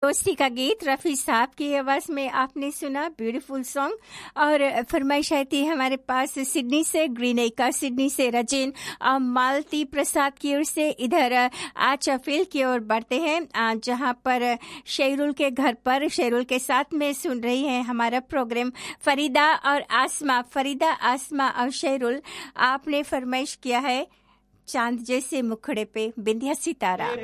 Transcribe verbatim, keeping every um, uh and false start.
दोस्ती का गीत रफ़ी साहब की आवाज़ में आपने सुना, ब्यूटीफुल सॉन्ग। और फरमाइश आई थी हमारे पास सिडनी से, ग्रीनेका सिडनी से रजिन मालती प्रसाद की ओर से। इधर आचा फील की ओर बढ़ते हैं, जहां पर शेरुल के घर पर शेरुल के साथ में सुन रही हैं हमारा प्रोग्राम फरीदा और आसमा। फरीदा, आसमा और शेरुल, आपने फरमाइश किया है चांद जैसे मुखड़े पे बिंदिया सितारा।